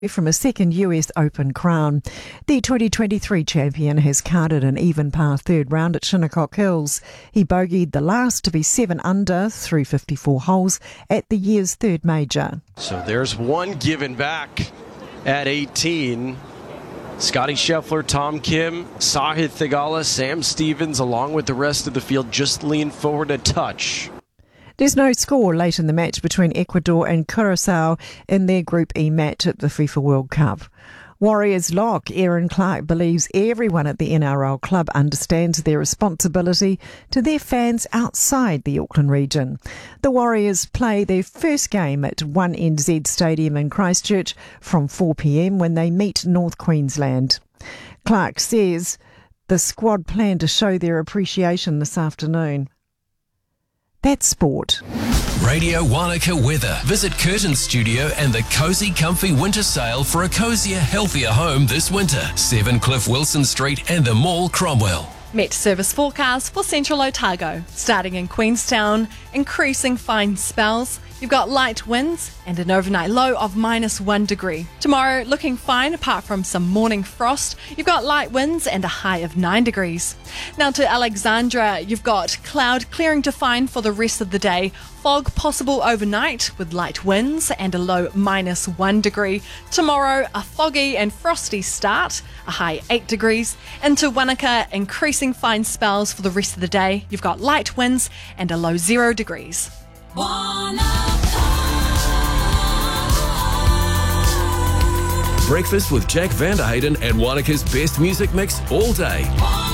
from a second US Open crown. The 2023 champion has carded an even par third round at Shinnecock Hills. He bogeyed the last to be 7 under through 54 holes at the year's third major. So there's one given back at 18. Scotty Scheffler, Tom Kim, Sahith Theegala, Sam Stevens, along with the rest of the field, just leaned forward a touch. There's no score late in the match between Ecuador and Curaçao in their Group E match at the FIFA World Cup. Warriors lock Aaron Clark believes everyone at the NRL club understands their responsibility to their fans outside the Auckland region. The Warriors play their first game at 1NZ Stadium in Christchurch from 4 p.m. when they meet North Queensland. Clark says the squad plan to show their appreciation this afternoon. That's sport. Radio Wanaka weather. Visit Curtin Studio and the Cozy Comfy Winter Sale for a cozier, healthier home this winter. 7 Cliff Wilson Street and the Mall, Cromwell. Met service forecast for Central Otago. Starting in Queenstown, increasing fine spells. You've got light winds and an overnight low of -1 degree. Tomorrow, looking fine apart from some morning frost. You've got light winds and a high of 9 degrees. Now to Alexandra, you've got cloud clearing to fine for the rest of the day. Fog possible overnight with light winds and a low -1 degree. Tomorrow, a foggy and frosty start, a high 8 degrees. Into Wanaka, increasing fine spells for the rest of the day. You've got light winds and a low 0 degrees. Breakfast with Jack Vanderheyden and Wanaka's best music mix all day.